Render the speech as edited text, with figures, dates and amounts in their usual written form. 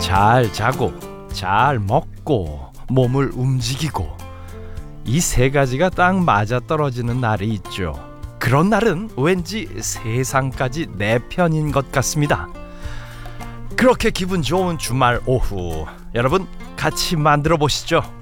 잘 자고 잘 먹고 몸을 움직이고 이 세 가지가 딱 맞아떨어지는 날이 있죠. 그런 날은 왠지 세상까지 내 편인 것 같습니다. 그렇게 기분 좋은 주말 오후, 여러분 같이 만들어 보시죠.